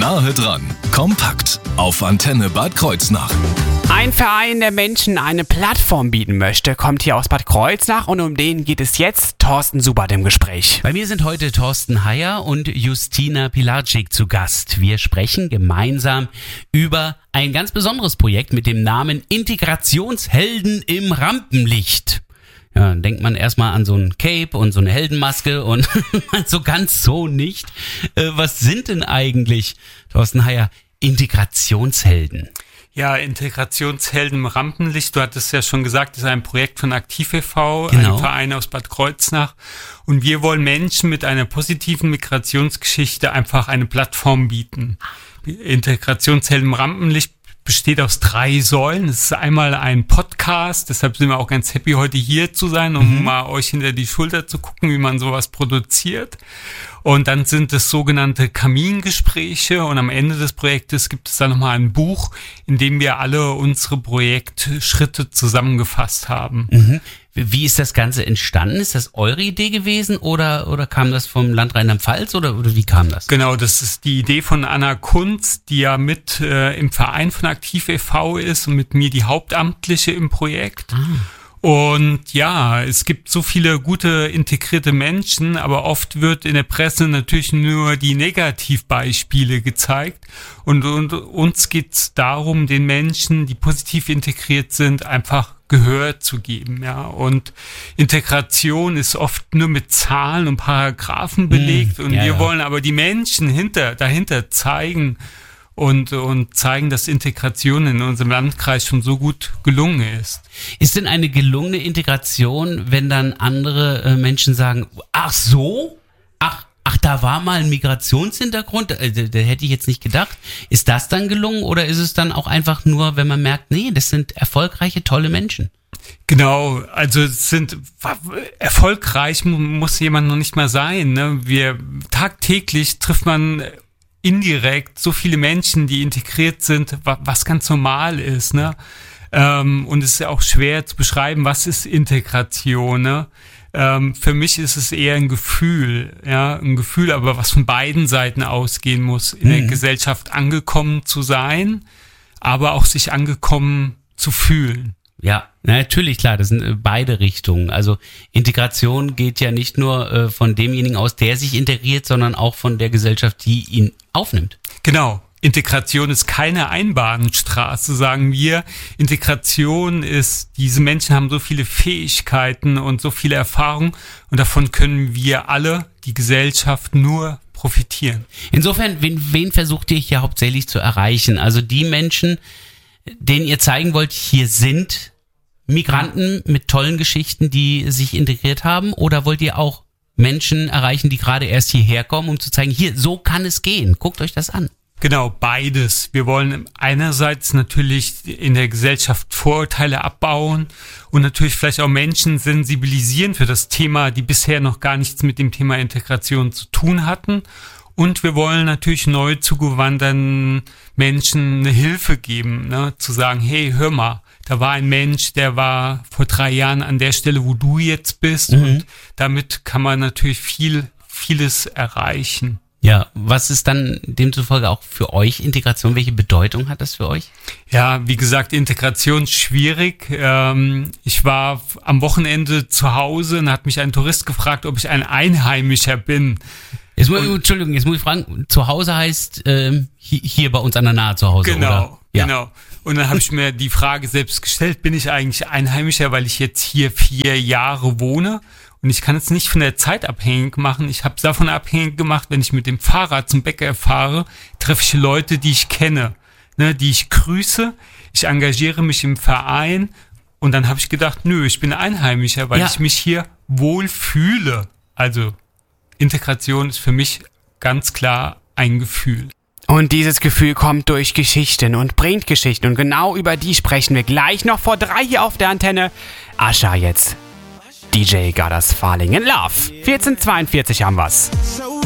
Nahe dran, kompakt auf Antenne Bad Kreuznach. Ein Verein, der Menschen eine Plattform bieten möchte, kommt hier aus Bad Kreuznach und um den geht es jetzt. Thorsten Subert im Gespräch. Bei mir sind heute Thorsten Heyer und Justina Pilarczyk zu Gast. Wir sprechen gemeinsam über ein ganz besonderes Projekt mit dem Namen Integrationshelden im Rampenlicht. Ja, dann denkt man erstmal an so ein Cape und so eine Heldenmaske und so ganz so nicht. Was sind denn eigentlich, Thorsten Heyer, Integrationshelden? Ja, Integrationshelden im Rampenlicht, du hattest ja schon gesagt, das ist ein Projekt von Aktiv e.V., Genau. Ein Verein aus Bad Kreuznach. Und wir wollen Menschen mit einer positiven Migrationsgeschichte einfach eine Plattform bieten. Integrationshelden im Rampenlicht besteht aus 3 Säulen. Es ist einmal ein Podcast, deshalb sind wir auch ganz happy, heute hier zu sein, um mal euch hinter die Schulter zu gucken, wie man sowas produziert. Und dann sind es sogenannte Kamingespräche und am Ende des Projektes gibt es dann nochmal ein Buch, in dem wir alle unsere Projektschritte zusammengefasst haben. Mhm. Wie ist das Ganze entstanden? Ist das eure Idee gewesen oder kam das vom Land Rheinland-Pfalz oder wie kam das? Genau, das ist die Idee von Anna Kunz, die ja mit im Verein von Aktiv e.V. ist und mit mir die Hauptamtliche im Projekt. Und ja, es gibt so viele gute integrierte Menschen, aber oft wird in der Presse natürlich nur die Negativbeispiele gezeigt. Und uns geht es darum, den Menschen, die positiv integriert sind, einfach Gehör zu geben. Ja. Und Integration ist oft nur mit Zahlen und Paragraphen belegt. Und wir wollen aber die Menschen dahinter zeigen, und zeigen, dass Integration in unserem Landkreis schon so gut gelungen ist. Ist denn eine gelungene Integration, wenn dann andere Menschen sagen, ach so? Ach, da war mal ein Migrationshintergrund? Da hätte ich jetzt nicht gedacht. Ist das dann gelungen oder ist es dann auch einfach nur, wenn man merkt, nee, das sind erfolgreiche, tolle Menschen? Genau, also erfolgreich muss jemand noch nicht mal sein. Ne? Tagtäglich trifft man indirekt so viele Menschen, die integriert sind, was ganz normal ist, ne? Und es ist ja auch schwer zu beschreiben, was ist Integration, ne? Für mich ist es eher ein Gefühl, ja, aber was von beiden Seiten ausgehen muss, in der Gesellschaft angekommen zu sein, aber auch sich angekommen zu fühlen. Ja, natürlich, klar, das sind beide Richtungen. Also Integration geht ja nicht nur von demjenigen aus, der sich integriert, sondern auch von der Gesellschaft, die ihn aufnimmt. Genau. Integration ist keine Einbahnstraße, sagen wir. Integration ist, diese Menschen haben so viele Fähigkeiten und so viele Erfahrungen und davon können wir alle, die Gesellschaft, nur profitieren. Insofern, wen versucht ihr hier hauptsächlich zu erreichen? Also die Menschen, denen ihr zeigen wollt, hier sind Migranten mit tollen Geschichten, die sich integriert haben, oder wollt ihr auch Menschen erreichen, die gerade erst hierher kommen, um zu zeigen, hier, so kann es gehen, guckt euch das an? Genau, beides. Wir wollen einerseits natürlich in der Gesellschaft Vorurteile abbauen und natürlich vielleicht auch Menschen sensibilisieren für das Thema, die bisher noch gar nichts mit dem Thema Integration zu tun hatten. Und wir wollen natürlich neu zugewanderten Menschen eine Hilfe geben, ne? Zu sagen, hey, hör mal, da war ein Mensch, der war vor 3 Jahren an der Stelle, wo du jetzt bist. Und damit kann man natürlich vieles erreichen. Ja, was ist dann demzufolge auch für euch Integration? Welche Bedeutung hat das für euch? Ja, wie gesagt, Integration ist schwierig. Ich war am Wochenende zu Hause und hat mich ein Tourist gefragt, ob ich ein Einheimischer bin. Jetzt muss ich fragen, zu Hause heißt hier bei uns an der Nahe zu Hause, genau, oder? Ja. Genau. Und dann habe ich mir die Frage selbst gestellt, bin ich eigentlich Einheimischer, weil ich jetzt hier 4 Jahre wohne? Und ich kann es nicht von der Zeit abhängig machen. Ich habe es davon abhängig gemacht, wenn ich mit dem Fahrrad zum Bäcker fahre, treffe ich Leute, die ich kenne, ne, die ich grüße. Ich engagiere mich im Verein und dann habe ich gedacht, nö, ich bin Einheimischer, weil ich mich hier wohl fühle. Also Integration ist für mich ganz klar ein Gefühl. Und dieses Gefühl kommt durch Geschichten und bringt Geschichten. Und genau über die sprechen wir gleich noch vor 3 hier auf der Antenne. Ascha jetzt. DJ Goddess Falling in Love. 14:42 haben wir's.